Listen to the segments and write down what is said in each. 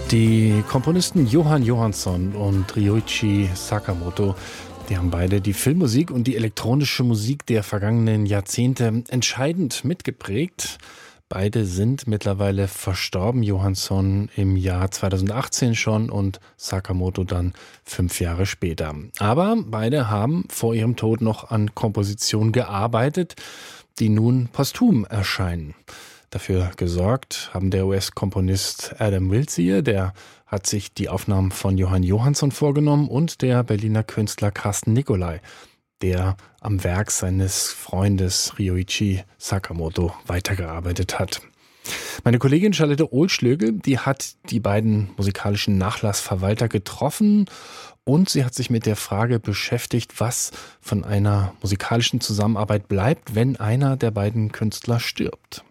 Die Komponisten Jóhann Jóhannsson und Ryuichi Sakamoto, die haben beide die Filmmusik und die elektronische Musik der vergangenen Jahrzehnte entscheidend mitgeprägt. Beide sind mittlerweile verstorben, Jóhannsson im Jahr 2018 schon und Sakamoto dann 5 Jahre später. Aber beide haben vor ihrem Tod noch an Kompositionen gearbeitet, die nun posthum erscheinen. Dafür gesorgt haben der US-Komponist Adam Wiltshire, der hat sich die Aufnahmen von Jóhann Jóhannsson vorgenommen, und der Berliner Künstler Carsten Nicolai, der am Werk seines Freundes Ryuichi Sakamoto weitergearbeitet hat. Meine Kollegin Charlotte Ohlschlögel, die hat die beiden musikalischen Nachlassverwalter getroffen und sie hat sich mit der Frage beschäftigt, was von einer musikalischen Zusammenarbeit bleibt, wenn einer der beiden Künstler stirbt.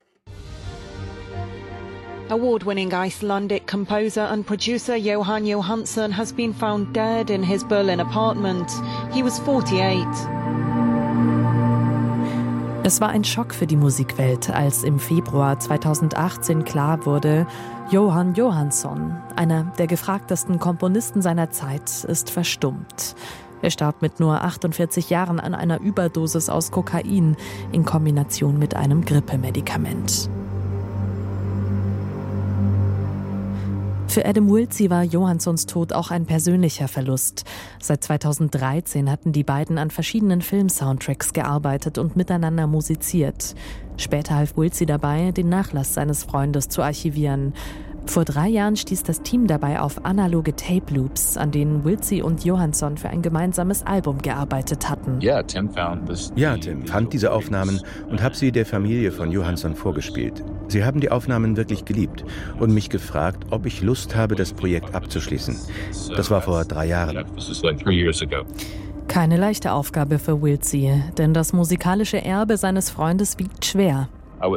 Award-winning Icelandic composer and producer Jóhann Jóhannsson has been found dead in his Berlin apartment. He was 48. Es war ein Schock für die Musikwelt, als im Februar 2018 klar wurde, Jóhann Jóhannsson, einer der gefragtesten Komponisten seiner Zeit, ist verstummt. Er starb mit nur 48 Jahren an einer Überdosis aus Kokain in Kombination mit einem Grippemedikament. Für Adam Wiltshire war Jóhannssons Tod auch ein persönlicher Verlust. Seit 2013 hatten die beiden an verschiedenen Film-Soundtracks gearbeitet und miteinander musiziert. Später half Wiltshire dabei, den Nachlass seines Freundes zu archivieren. Vor 3 Jahren stieß das Team dabei auf analoge Tape-Loops, an denen Wiltshire und Jóhannsson für ein gemeinsames Album gearbeitet hatten. Ja, Tim fand diese Aufnahmen und hat sie der Familie von Jóhannsson vorgespielt. Sie haben die Aufnahmen wirklich geliebt und mich gefragt, ob ich Lust habe, das Projekt abzuschließen. Das war vor 3 Jahren. Keine leichte Aufgabe für Wiltshire, denn das musikalische Erbe seines Freundes wiegt schwer.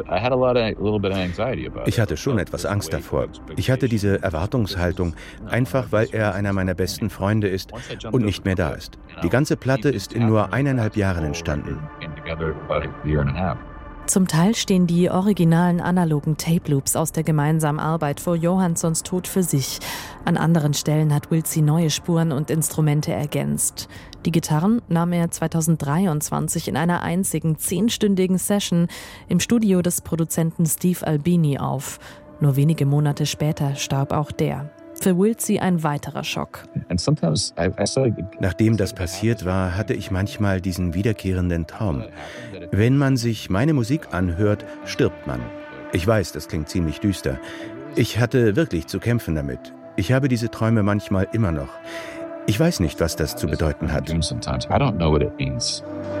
Ich hatte schon etwas Angst davor. Ich hatte diese Erwartungshaltung, einfach weil er einer meiner besten Freunde ist und nicht mehr da ist. Die ganze Platte ist in nur 1,5 Jahren entstanden. Zum Teil stehen die originalen analogen Tape-Loops aus der gemeinsamen Arbeit vor Jóhannssons Tod für sich. An anderen Stellen hat Wiltshire neue Spuren und Instrumente ergänzt. Die Gitarren nahm er 2023 in einer einzigen 10-stündigen Session im Studio des Produzenten Steve Albini auf. Nur wenige Monate später starb auch der. Für Wiltshire ein weiterer Schock. Nachdem das passiert war, hatte ich manchmal diesen wiederkehrenden Traum. Wenn man sich meine Musik anhört, stirbt man. Ich weiß, das klingt ziemlich düster. Ich hatte wirklich zu kämpfen damit. Ich habe diese Träume manchmal immer noch. Ich weiß nicht, was das zu bedeuten hat.